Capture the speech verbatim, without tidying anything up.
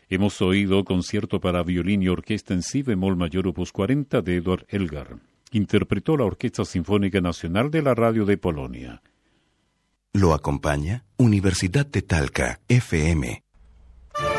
Hemos oído Concierto para violín y orquesta en si bemol mayor opus cuarenta de Eduard Elgar. Interpretó la Orquesta Sinfónica Nacional de la Radio de Polonia. Lo acompaña Universidad de Talca, F M.